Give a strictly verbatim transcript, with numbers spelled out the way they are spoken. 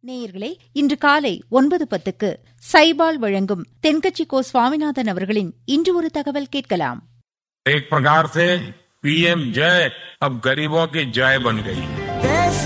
நேயர்களே, இன்று காலை ஒன்பது பத்துக்கு சைபால் வழங்கும் தென்கட்சி கோ சுவாமிநாதன் அவர்களின் இன்று ஒரு தகவல் கேட்கலாம். एक प्रकार से पीएम जय अब गरीबों की जय बन गई.